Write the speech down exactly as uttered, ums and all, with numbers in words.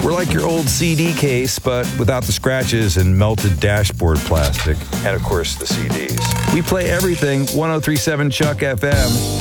We're like your old C D case, but without the scratches and melted dashboard plastic. And, of course, the C Ds. We play everything one oh three point seven Chuck F M.